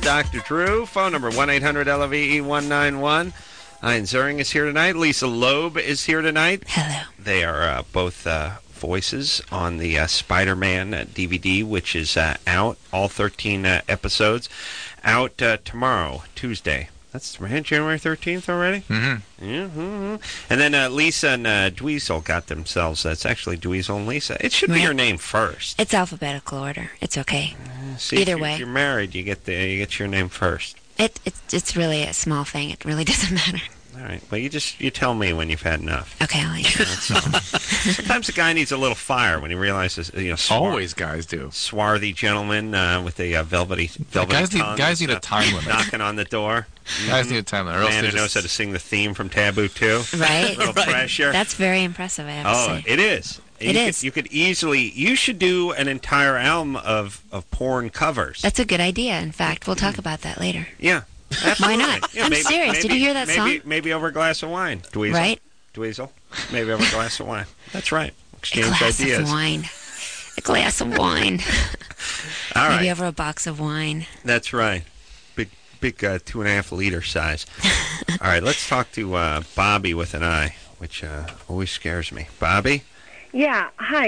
Dr. Drew. Phone number 1-800-LOVE-191. Ian Ziering is here tonight. Lisa Loeb is here tonight. Hello. They are both voices on the Spider-Man DVD, which is out, all 13 episodes, out tomorrow, Tuesday. That's January 13th already? Mm-hmm. Yeah. Mm-hmm. And then Lisa and Dweezil got themselves, that's actually Dweezil and Lisa. It should be your name first. It's alphabetical order. It's okay. See, Either if way. If you're married, you get your name first. It's really a small thing. It really doesn't matter. All right. Well, you tell me when you've had enough. Okay, I'll let you. That's all. Sometimes a guy needs a little fire when he realizes, Always guys do. Swarthy gentleman with a velvety guys tongue. Guys need a time limit. Knocking on the door. Guys need a time limit. Man who knows how to sing the theme from Taboo 2. Right. A little pressure. That's very impressive, I have to say. It is. You could easily. You should do an entire album of porn covers. That's a good idea. In fact, we'll talk about that later. Yeah. Absolutely. Why not? Yeah, I'm serious. Did you hear that song? Maybe over a glass of wine. Dweezil. Right? Dweezil. Maybe over a glass of wine. That's right. Exchange a glass ideas. Of wine. A glass of wine. All right. Maybe over a box of wine. That's right. Big 2.5 liter size. All right. Let's talk to Bobby with an I, which always scares me. Bobby? Yeah. Hi.